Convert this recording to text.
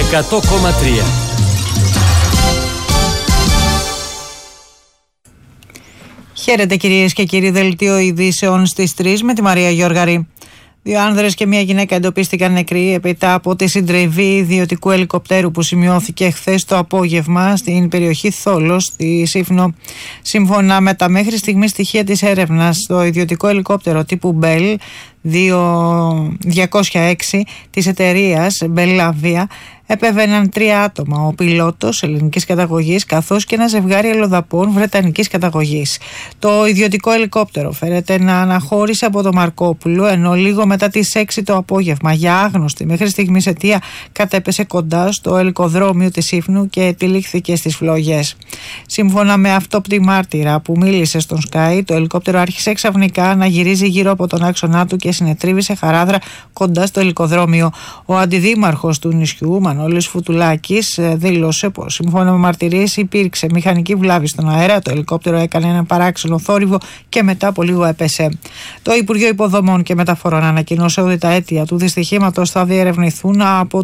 100,3. Χαίρετε κυρίες και κύριοι, δελτίο ειδήσεων στις 3 με τη Μαρία Γιώργαρη. 2 άνδρες και 1 γυναίκα εντοπίστηκαν νεκροί έπειτα από τη συντριβή ιδιωτικού ελικοπτέρου που σημειώθηκε χθες το απόγευμα στην περιοχή Θόλος στη Σύφνο. Σύμφωνα με τα μέχρι στιγμής στοιχεία της έρευνας, το ιδιωτικό ελικόπτερο τύπου Bell 206 της εταιρείας Bellavia επέβαιναν 3 άτομα, ο πιλότος ελληνικής καταγωγής καθώς και ένα ζευγάρι αλλοδαπών βρετανικής καταγωγής. Το ιδιωτικό ελικόπτερο φέρεται να αναχώρησε από το Μαρκόπουλο, ενώ λίγο μετά τις 6 το απόγευμα για άγνωστη μέχρι στιγμής αιτία κατέπεσε κοντά στο ελικοδρόμιο της Σύφνου και τυλίχθηκε στις φλόγες. Σύμφωνα με αυτόπτη μάρτυρα που μίλησε στον Sky, το ελικόπτερο άρχισε ξαφνικά να γυρίζει γύρω από τον άξονά του και συνετρίβησε χαράδρα κοντά στο ελικοδρόμιο. Ο αντιδήμαρχος του νησιού, Μανώλης Φουτουλάκης, δήλωσε πως σύμφωνα με μαρτυρίες υπήρξε μηχανική βλάβη στον αέρα, το ελικόπτερο έκανε ένα παράξενο θόρυβο και μετά από λίγο έπεσε. Το Υπουργείο Υποδομών και Μεταφορών ανακοινώσε ότι τα αίτια του δυστυχήματος θα διερευνηθούν από